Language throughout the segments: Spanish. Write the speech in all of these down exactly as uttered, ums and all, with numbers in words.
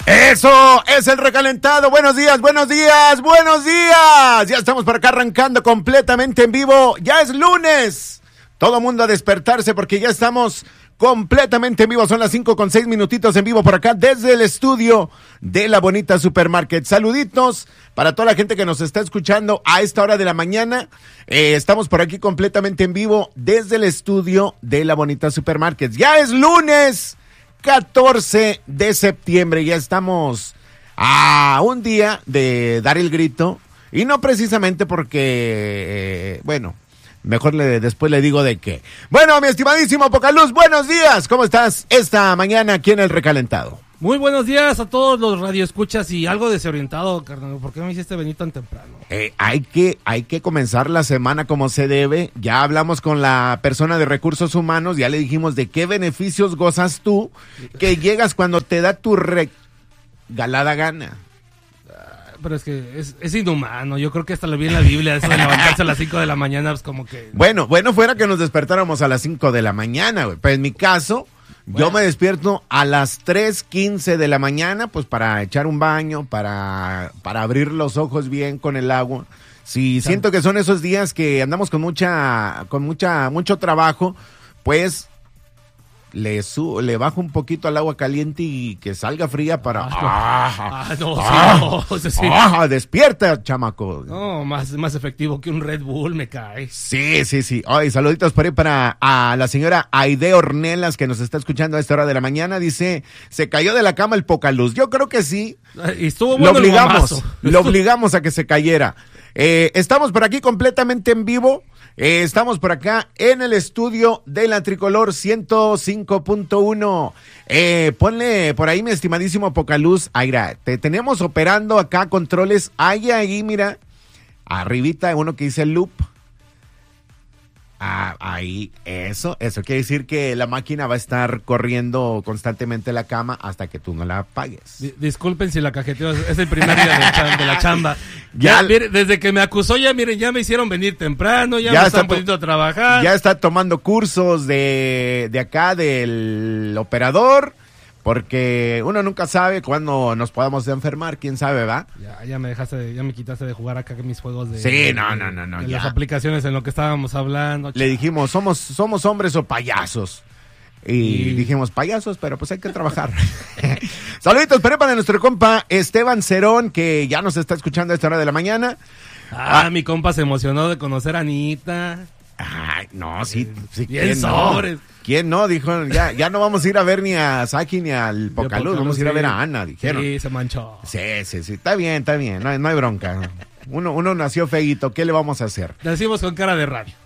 Eso es el recalentado. Buenos días, buenos días, buenos días. Ya estamos por acá arrancando completamente en vivo. Ya es lunes. Todo mundo a despertarse porque ya estamos completamente en vivo. Son las cinco con seis minutitos en vivo por acá desde el estudio de La Bonita Supermarket. Saluditos para toda la gente que nos está escuchando a esta hora de la mañana. Eh, estamos por aquí completamente en vivo desde el estudio de La Bonita Supermarket. Ya es lunes catorce de septiembre, ya estamos a un día de dar el grito, y no precisamente porque, eh, bueno, mejor le, después le digo de qué. Bueno, mi estimadísimo Pocaluz, buenos días, ¿cómo estás esta mañana aquí en el recalentado? Muy buenos días a todos los radioescuchas y algo desorientado, carnal. ¿Por qué me hiciste venir tan temprano? Eh, hay que, hay que comenzar la semana como se debe. Ya hablamos con la persona de recursos humanos, ya le dijimos de qué beneficios gozas tú, que llegas cuando te da tu regalada gana. Pero es que es, es inhumano. Yo creo que hasta lo vi en la Biblia, eso de levantarse a las cinco de la mañana, pues como que... Bueno, bueno fuera que nos despertáramos a las cinco de la mañana, güey. Pero en mi caso... Bueno. Yo me despierto a las tres quince de la mañana, pues para echar un baño, para, para abrir los ojos bien con el agua. Si sí, siento que son esos días que andamos con mucha, con mucha, mucho trabajo, pues le su, le bajo un poquito al agua caliente y que salga fría para... Ah, ah, ah, no, ah, sí, no, sí. ah, despierta, chamaco. No, más, más efectivo que un Red Bull, me cae. Sí, sí, sí. Ay, saluditos por ahí para a la señora Aide Ornelas, que nos está escuchando a esta hora de la mañana. Dice, se cayó de la cama el Pocaluz. Yo creo que sí. Y estuvo bueno. Lo obligamos, el lo obligamos a que se cayera. Eh, estamos por aquí completamente en vivo. Eh, estamos por acá en el estudio de la Tricolor ciento cinco punto uno. Eh, ponle por ahí, mi estimadísimo Pocaluz. Aira, te tenemos operando acá controles. Hay ahí, mira, arribita uno que dice loop. Ah, ahí, eso, eso quiere decir que la máquina va a estar corriendo constantemente la cama hasta que tú no la apagues. D- disculpen si la cajeteo, es el primer día de, cham- de la chamba. Ya, ya miren, desde que me acusó, ya miren, ya me hicieron venir temprano, ya, ya me están poniendo a trabajar. Ya está tomando cursos de, de acá del operador, porque uno nunca sabe cuándo nos podamos enfermar, quién sabe, ¿va? Ya, ya me dejaste, de, ya me quitaste de jugar acá mis juegos de... Sí, de, no, no, no, no, de ya. las aplicaciones en lo que estábamos hablando. Le dijimos, somos, somos hombres o payasos. Y, y dijimos, payasos, pero pues hay que trabajar. Saluditos, pero para nuestro compa Esteban Cerón, que ya nos está escuchando a esta hora de la mañana. Ah, ah. mi compa se emocionó de conocer a Anita. Ay, no, sí, sí. Bien ¿quién sobres. No? ¿Quién no? Dijo, ya, ya no vamos a ir a ver ni a Saki ni al Pocaluz, vamos a ir a ver a Ana, dijeron. Sí, se manchó. Sí, sí, sí, está bien, está bien, no hay, no hay bronca. Uno, uno nació feíto, ¿qué le vamos a hacer? Le decimos con cara de radio.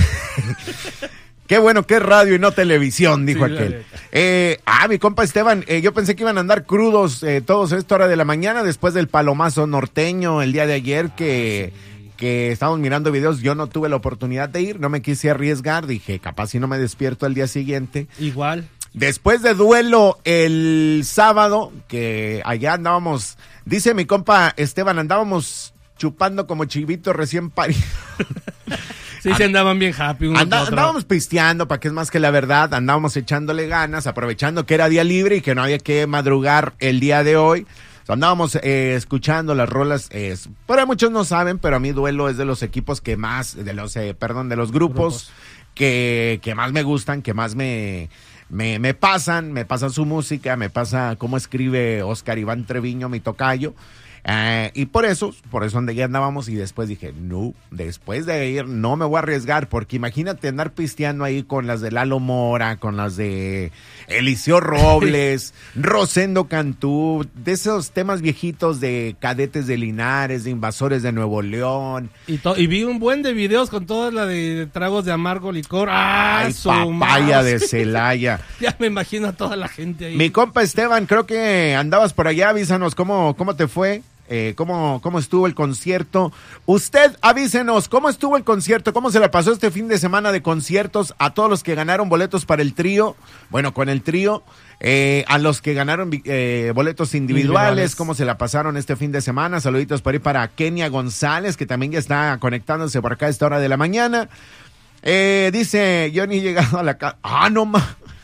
Qué bueno que es radio y no televisión, dijo sí, aquel. Eh, ah, mi compa Esteban, eh, yo pensé que iban a andar crudos eh, todos a esta hora de la mañana después del palomazo norteño el día de ayer que... Ah, sí. que estábamos mirando videos, yo no tuve la oportunidad de ir, no me quise arriesgar, dije, capaz si no me despierto al día siguiente. Igual. Después de duelo el sábado, que allá andábamos, dice mi compa Esteban, andábamos chupando como chivitos recién paridos. Sí, And, se andaban bien happy. Uno anda, andábamos pisteando, para que es más que la verdad, andábamos echándole ganas, aprovechando que era día libre y que no había que madrugar el día de hoy. O sea, andábamos eh, escuchando las rolas, eh, pero muchos no saben, pero a mí Duelo es de los equipos que más, de los, eh, perdón, de los grupos, grupos. Que, que más me gustan, que más me, me, me pasan, me pasan su música, me pasa cómo escribe Oscar Iván Treviño, mi tocayo. Eh, y por eso, por eso donde ya andábamos y después dije, no, después de ir no me voy a arriesgar, porque imagínate andar pisteando ahí con las de Lalo Mora, con las de Eliseo Robles, Rosendo Cantú, de esos temas viejitos de Cadetes de Linares, de Invasores de Nuevo León. Y, to- y vi un buen de videos con toda la de, de tragos de amargo licor. ¡Ah, Ay, su papaya mouse! de Celaya. Ya me imagino a toda la gente ahí. Mi compa Esteban, creo que andabas por allá, avísanos cómo, cómo te fue. Eh, ¿cómo, ¿Cómo estuvo el concierto? Usted avísenos, ¿cómo estuvo el concierto? ¿Cómo se la pasó este fin de semana de conciertos a todos los que ganaron boletos para el trío? Bueno, con el trío, eh, a los que ganaron eh, boletos individuales, individuales, ¿cómo se la pasaron este fin de semana? Saluditos por ahí para Kenia González, que también ya está conectándose por acá a esta hora de la mañana. Eh, dice, yo ni he llegado a la casa. Ah, no más.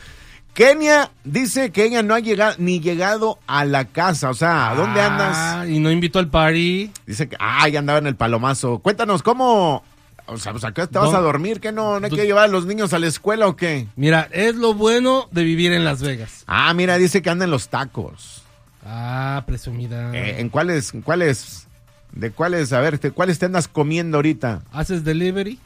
Kenia dice que ella no ha llegado ni llegado a la casa, o sea, ¿a dónde andas? Ah, y no invitó al party. Dice que, ay, andaba en el palomazo. Cuéntanos, ¿cómo? O sea, pues acá te vas No. a dormir, ¿qué no? ¿No hay que llevar a los niños a la escuela o qué? Mira, es lo bueno de vivir en Las Vegas. Ah, mira, dice que anda en los tacos. Ah, presumida. Eh, ¿En cuáles, en cuáles, de cuáles, a ver, te- cuáles te andas comiendo ahorita? ¿Haces delivery?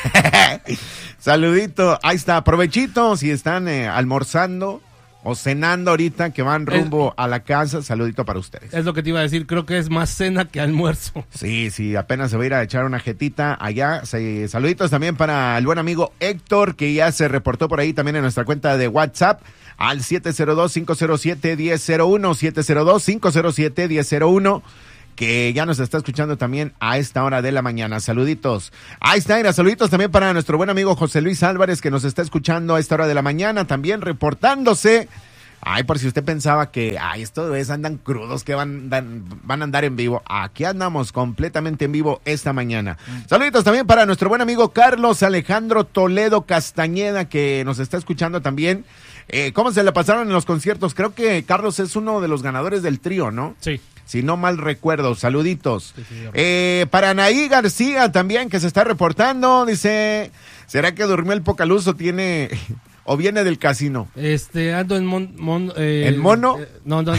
Saludito, ahí está, provechito, si están eh, almorzando o cenando ahorita que van rumbo a la casa, saludito para ustedes. Es lo que te iba a decir, creo que es más cena que almuerzo. Sí, sí, apenas se va a ir a echar una jetita allá. Sí, saluditos también para el buen amigo Héctor, que ya se reportó por ahí también en nuestra cuenta de WhatsApp al siete cero dos, cinco cero siete, uno cero cero uno, siete cero dos, cinco cero siete, uno cero cero uno, que ya nos está escuchando también a esta hora de la mañana. Saluditos. Ahí está, mira, saluditos también para nuestro buen amigo José Luis Álvarez, que nos está escuchando a esta hora de la mañana, también reportándose. Ay, por si usted pensaba que, ay, estos bebés andan crudos, que van, dan- van a andar en vivo. Aquí andamos completamente en vivo esta mañana. Saluditos también para nuestro buen amigo Carlos Alejandro Toledo Castañeda, que nos está escuchando también. Eh, ¿Cómo se le pasaron en los conciertos? Creo que Carlos es uno de los ganadores del trío, ¿no? Sí. Si no mal recuerdo, saluditos. Sí, sí, eh, para Anaí García también, que se está reportando, dice, ¿será que durmió el Pocaluz o tiene, o viene del casino? Este, ando en mon, mon- eh, ¿En mono? eh, no, no, no.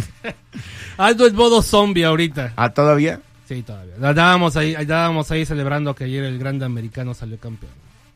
Ando en modo zombie ahorita. ¿Ah, todavía? Sí, todavía. Andábamos ahí, andábamos ahí celebrando que ayer el grande americano salió campeón.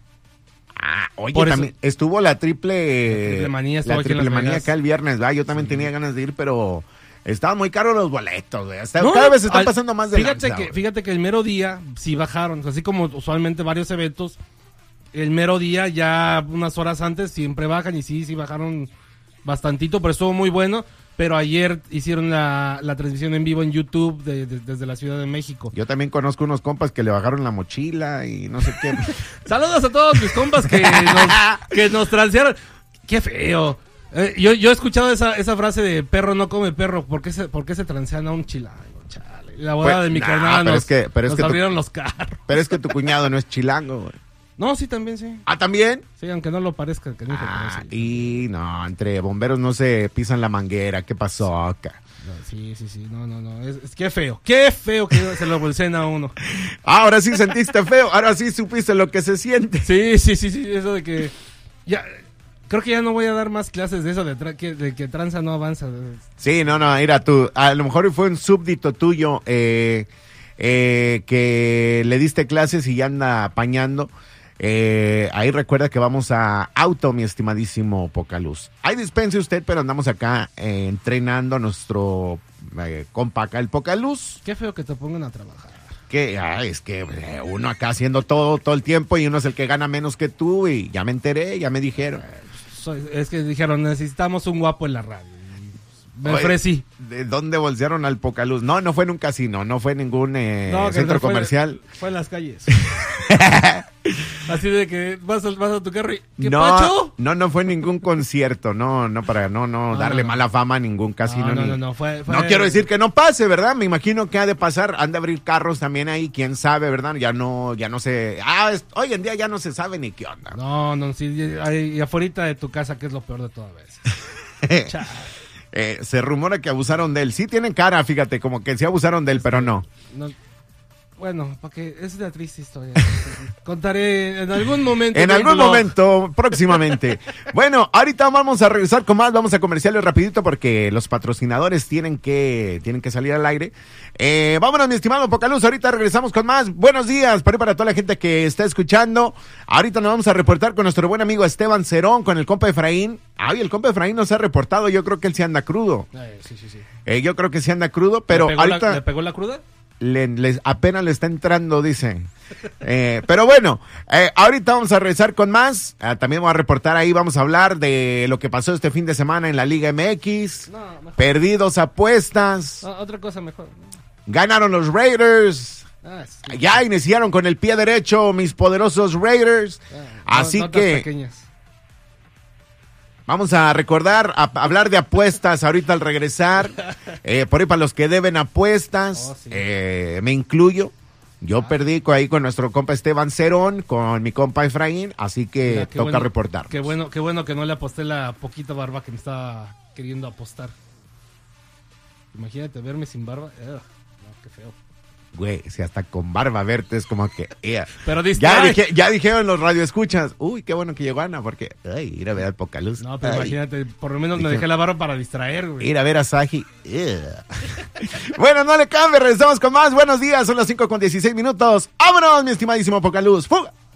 Ah, oye, Por eso- también estuvo la triple, La triple manía estuvo la aquí en triple Las manía Vegas. acá el viernes, ¿verdad? Yo también tenía ganas de ir, pero estaban muy caros los boletos, güey. Hasta- No, cada vez se están al- pasando más de fíjate lanza, que güey. Fíjate que el mero día sí bajaron, así como usualmente varios eventos, el mero día ya unas horas antes siempre bajan y sí, sí bajaron bastantito, pero estuvo muy bueno. Pero ayer hicieron la, la transmisión en vivo en YouTube de- de- desde la Ciudad de México. Yo también conozco unos compas que le bajaron la mochila y no sé qué. Saludos a todos mis compas que nos, que nos transearon. Qué feo. Eh, yo, yo he escuchado esa, esa frase de perro no come perro. ¿Por qué se, por qué se transean a un chilango? Chale. La boda Pues, de mi nah, carnal pero nos, es que- pero es nos que tú- abrieron los carros. Pero es que tu cuñado no es chilango, güey. No, sí, también sí. Ah, ¿también? Sí, aunque no lo parezca. Que no, Ah, pero sí. y no, entre bomberos no se pisan la manguera. ¿Qué pasó acá? No, sí, sí, sí. No, no, no. Es, es qué feo. Qué feo que se lo bolseen a uno. Ahora sí sentiste feo, ahora sí supiste lo que se siente. Sí, sí, sí, sí. Eso de que. Ya. Creo que ya no voy a dar más clases de eso, de, tra- que, de que tranza no avanza. Sí, no, no, mira tú, a lo mejor fue un súbdito tuyo eh, eh, que le diste clases y ya anda apañando. Eh, ahí recuerda que vamos a auto, mi estimadísimo Pocaluz. Ahí dispense usted, pero andamos acá eh, entrenando a nuestro eh, compa acá, el Pocaluz. Qué feo que te pongan a trabajar. Que ay, es que eh, uno acá haciendo todo, todo el tiempo y uno es el que gana menos que tú y ya me enteré, ya me dijeron. Soy- es que dijeron, necesitamos un guapo en la radio. Y, pues, me Oye, ofrecí. ¿De dónde bolsearon al Pocaluz? No, no fue en un casino, no fue en ningún eh, No, que centro no fue- comercial. Fue en las calles. Así de que vas, a- vas a tu carro y... ¿Qué No, pacho? no, no fue en ningún concierto, no, no para no, no, No, darle no, no. mala fama a ningún casino. No, no, ni- no, no, fue- fue- No quiero decir que no pase, ¿verdad? Me imagino que ha de pasar, han de abrir carros también ahí, quién sabe, ¿verdad? Ya no, ya no sé, ah, es- hoy en día ya no se sabe ni qué onda. No, no, sí. Y, y afuera de tu casa, que es lo peor de toda vez. Chale. Eh, se rumora que abusaron de él. Sí tienen cara, fíjate, como que sí abusaron de él, pero no. No, bueno, porque es una triste historia. Contaré en algún momento. En un algún blog. momento, próximamente. Bueno, ahorita vamos a regresar con más, vamos a comerciales rapidito porque los patrocinadores tienen que, tienen que salir al aire. Eh, vámonos, mi estimado Pocaluz, ahorita regresamos con más. Buenos días, para, para toda la gente que está escuchando. Ahorita nos vamos a reportar con nuestro buen amigo Esteban Cerón, con el compa Efraín. Ay, el compa Efraín nos ha reportado, yo creo que él sí anda crudo. Eh, sí, sí, sí. Eh, yo creo que sí anda crudo, pero ¿Le pegó, ahorita... la, ¿Le pegó la cruda? Le, les- apenas le está entrando, dice. Eh, pero bueno, eh, ahorita vamos a regresar con más. Ah, también vamos a reportar ahí, vamos a hablar de lo que pasó este fin de semana en la Liga M X. No, mejor. Perdidos apuestas. No, otra cosa mejor. Ganaron los Raiders. Ah, sí. Ya iniciaron con el pie derecho mis poderosos Raiders. Ah, Así notas que pequeñas. vamos a recordar, a, a hablar de apuestas ahorita al regresar. Eh, por ahí para los que deben apuestas, Oh, sí. eh, me incluyo. Yo Ah. perdí con- ahí con nuestro compa Esteban Cerón, con mi compa Efraín, así que Mira, qué toca bueno, reportar. Qué bueno, qué bueno que no le aposté la poquita barba que me estaba queriendo apostar. Imagínate verme sin barba. Ugh, no, qué feo. Güey, si hasta con barba verte es como que... ea. Pero Ya, distrae. dije, ya dijeron los radioescuchas, uy, qué bueno que llegó Ana, porque, ay, ir a ver al Pocaluz. No, pero Ay, imagínate, por lo menos me Dije- dejé la barba para distraer, güey. ir a ver a Saji. ea. Bueno, no le cambie, regresamos con más. Buenos días, son las cinco con dieciséis minutos. ¡Vámonos, mi estimadísimo Pocaluz! ¡Fuga!